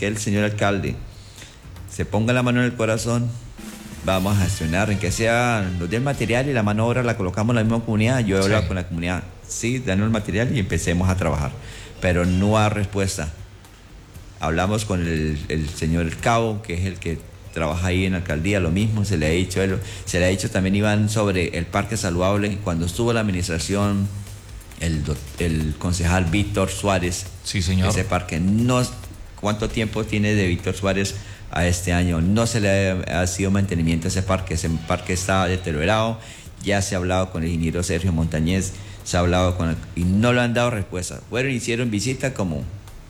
que el señor alcalde se ponga la mano en el corazón, vamos a gestionar, en que sea, nos dé el material y la mano de obra la colocamos en la misma comunidad. Yo he hablado con la comunidad, sí, danos el material y empecemos a trabajar, pero no hay respuesta. Hablamos con el señor Cabo, que es el que trabaja ahí en la alcaldía, lo mismo, se le ha dicho también, Iván, sobre el parque saludable. Cuando estuvo la administración, el concejal Víctor Suárez, sí, señor, ese parque, no, ¿cuánto tiempo tiene de Víctor Suárez a este año? No se le ha sido mantenimiento a ese parque está deteriorado. Ya se ha hablado con el ingeniero Sergio Montañez, se ha hablado y no le han dado respuesta. Fueron, hicieron visita como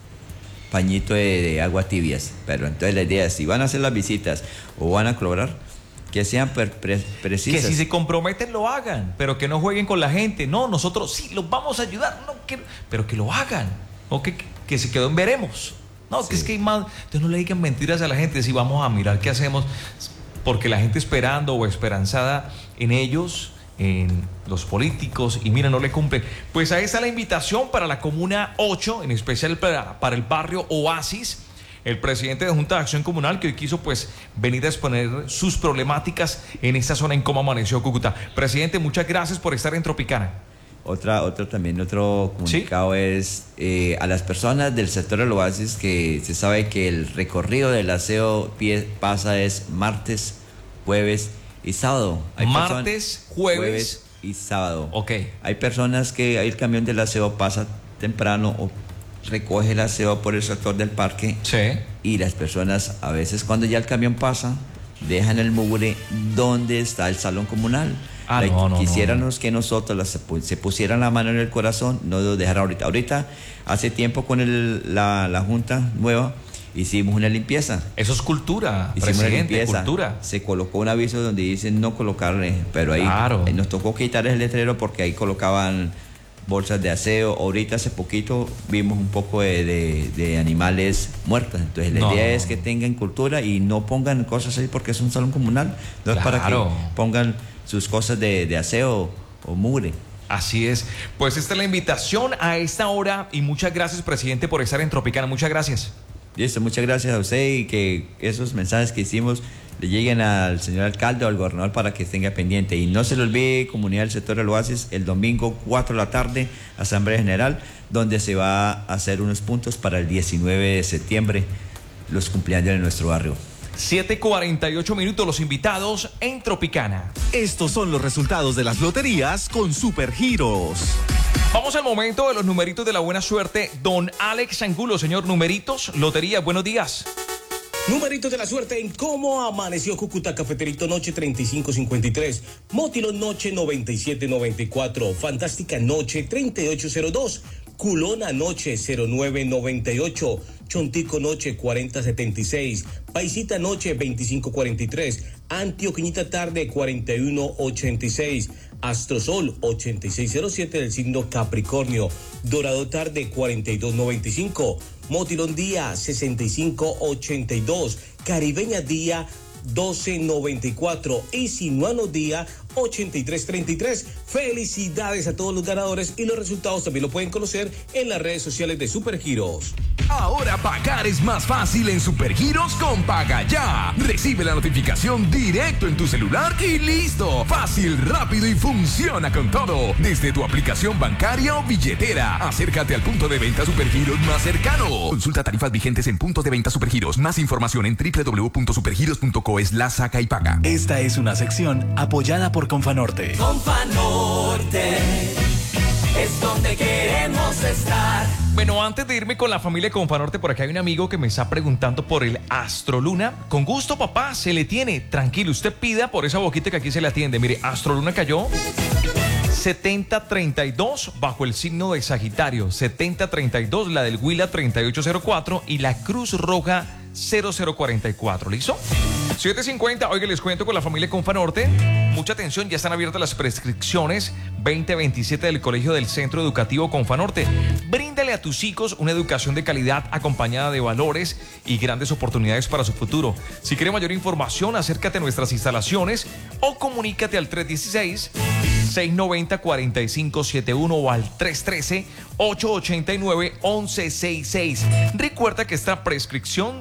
pañito de agua tibias, pero entonces la idea es, si van a hacer las visitas o van a cobrar, que sean precisas. Que si se comprometen lo hagan, pero que no jueguen con la gente. No, nosotros sí los vamos a ayudar, pero que lo hagan, o que se quedó en veremos. No, sí. Que es que hay más. Entonces no le digan mentiras a la gente, si vamos a mirar qué hacemos, porque la gente esperando o esperanzada en ellos, en los políticos, y mira, no le cumplen. Pues ahí está la invitación para la Comuna 8, en especial para el barrio Oasis. El presidente de Junta de Acción Comunal, que hoy quiso pues venir a exponer sus problemáticas en esta zona en cómo amaneció Cúcuta. Presidente, muchas gracias por estar en Tropicana. Otro comunicado, ¿sí? Es a las personas del sector del Oasis, que se sabe que el recorrido del aseo pasa es martes, jueves y sábado. Martes, jueves y sábado. Ok. Hay personas que el camión del aseo pasa temprano o recoge el aseo por el sector del parque. Sí. Y las personas, a veces cuando ya el camión pasa, dejan el mugre donde está el salón comunal. Quisiéramos que nosotros se pusieran la mano en el corazón, no lo dejaran ahorita. Ahorita, hace tiempo con la junta nueva, hicimos una limpieza. Eso es cultura, presidente, cultura. Se colocó un aviso donde dicen no colocarle, pero ahí nos tocó quitar el letrero porque ahí colocaban bolsas de aseo. Ahorita hace poquito vimos un poco de animales muertos. Entonces la idea es que tengan cultura y no pongan cosas ahí porque es un salón comunal. No es para que pongan sus cosas de aseo o mugre. Así es. Pues esta es la invitación a esta hora y muchas gracias, presidente, por estar en Tropicana. Muchas gracias. Listo, muchas gracias a usted y que esos mensajes que hicimos le lleguen al señor alcalde o al gobernador para que tenga pendiente. Y no se le olvide, comunidad del sector del Oasis, el domingo 4 de la tarde, Asamblea General, donde se va a hacer unos puntos para el 19 de septiembre, los cumpleaños de nuestro barrio. 7:48, los invitados en Tropicana. Estos son los resultados de las loterías con Supergiros. Vamos al momento de los numeritos de la buena suerte. Don Alex Angulo, señor Numeritos, Lotería, buenos días. Numeritos de la suerte en cómo amaneció Cúcuta. Cafeterito noche 3553, Motilón noche 9794, Fantástica noche 3802, Culona noche 0998, Chontico noche 4076, Paisita noche 2543, Antioqueñita tarde 4186, Astrosol 8607 del signo Capricornio, Dorado tarde 4295, Motilón día 6582, Caribeña día 1294 y Sinuano día 8333. Felicidades a todos los ganadores y los resultados también lo pueden conocer en las redes sociales de Supergiros. Ahora pagar es más fácil en Supergiros con Paga Ya. Recibe la notificación directo en tu celular y listo. Fácil, rápido y funciona con todo. Desde tu aplicación bancaria o billetera. Acércate al punto de venta Supergiros más cercano. Consulta tarifas vigentes en puntos de venta Supergiros. Más información en www.supergiros.co/saca y paga. Esta es una sección apoyada por Confanorte. Confanorte es donde queremos estar. Bueno, antes de irme con la familia Confanorte, por acá hay un amigo que me está preguntando por el Astroluna. Con gusto, papá, se le tiene. Tranquilo, usted pida por esa boquita que aquí se le atiende. Mire, Astroluna cayó 7032 bajo el signo de Sagitario, 7032, la del Huila 3804 y la Cruz Roja 0044. ¿Listo? 7:50, oiga, les cuento con la familia Confanorte. Mucha atención, ya están abiertas las prescripciones 2027 del Colegio del Centro Educativo Confanorte. Bríndale a tus hijos una educación de calidad acompañada de valores y grandes oportunidades para su futuro. Si quieres mayor información, acércate a nuestras instalaciones o comunícate al 316-690-4571 o al 313-889-1166. Recuerda que esta prescripción